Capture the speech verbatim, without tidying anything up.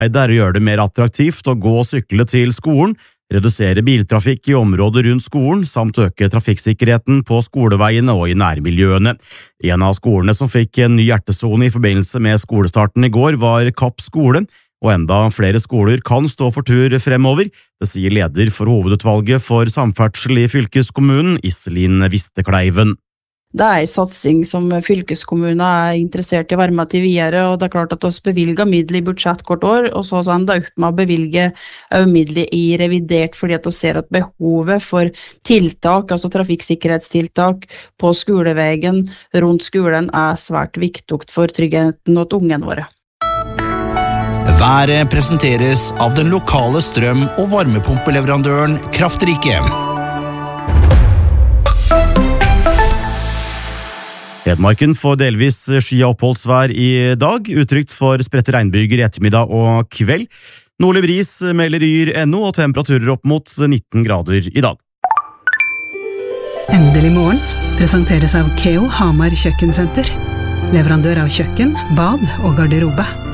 Det er å gjøre det mer attraktivt å gå og sykle til skolen, redusere biltrafikk i området rundt skolen, samt øke trafikksikkerheten på skoleveiene og i nærmiljøene. En av skolene som fikk en ny hjertesone i forbindelse med skolestarten i går var Kapp skole, og enda flere skoler kan stå for tur fremover, det sier leder for hovedutvalget for samferdsel i fylkeskommunen, Iselin Vistekleiven. Det er en satsing som fylkeskommunen er interessert i å være med til videre, og det er klart at vi bevilger midler i budsjett hvert år, og så har vi økt med å bevilge midler i revidert, fordi at vi ser at behovet for tiltak, altså trafikksikkerhetstiltak på skoleveien rundt skolen er svært viktig for tryggheten til ungene våre. Været presenteres av den lokale strøm- og varmepumpeleverandøren Kraftrike. Hedmarken får delvis sky- og oppholdsvær i dag, utrygt for spredte regnbyger i ettermiddag og kveld. Nordlig bris melder yr ennå, og temperaturer opp mot nitten grader i dag. Endelig morgen presenteres av Keo Hamar Kjøkkensenter. Leverandør av kjøkken, bad og garderobe.